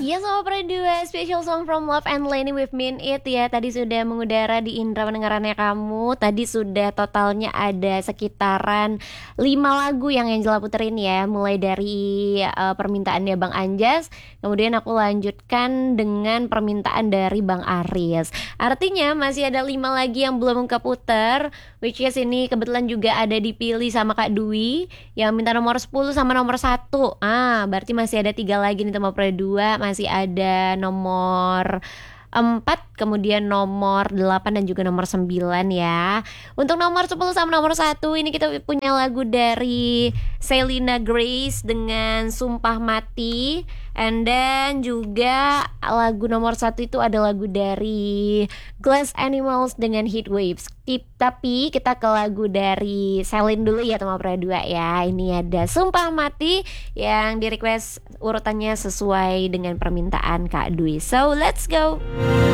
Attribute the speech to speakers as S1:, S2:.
S1: Iya sama berdua, special song from Love and Lenny with Mean It ya. Tadi sudah mengudara di indera pendengarannya kamu. Tadi sudah totalnya ada sekitaran 5 lagu yang Angela puterin ya. Mulai dari permintaannya Bang Anjas, kemudian aku lanjutkan dengan permintaan dari Bang Aris. Artinya masih ada 5 lagi yang belum keputer, which is ini kebetulan juga ada dipilih sama Kak Dwi yang minta nomor 10 sama nomor 1. Berarti masih ada 3 lagi nih teman Pro 2. Masih ada nomor 4, kemudian nomor 8 dan juga nomor 9 ya. Untuk nomor 10 sama nomor 1 ini kita punya lagu dari Selena Grace dengan Sumpah Mati. And then juga lagu nomor 1 itu ada lagu dari Glass Animals dengan Heat Waves. Tapi kita ke lagu dari Celine dulu ya teman Pro 2 ya. Ini ada Sumpah Mati yang di request urutannya sesuai dengan permintaan Kak Dwi. So let's go.